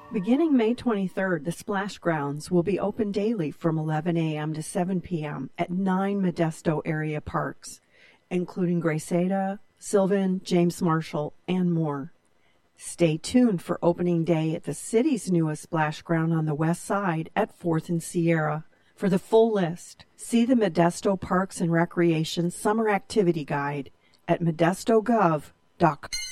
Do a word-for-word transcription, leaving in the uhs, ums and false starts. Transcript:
Beginning May twenty-third, the Splash Grounds will be open daily from eleven a.m. to seven p.m. at nine Modesto area parks, including Graceada, Sylvan, James Marshall, and more. Stay tuned for opening day at the city's newest splash ground on the west side at fourth and Sierra. For the full list, see the Modesto Parks and Recreation Summer Activity Guide at modesto gov dot com.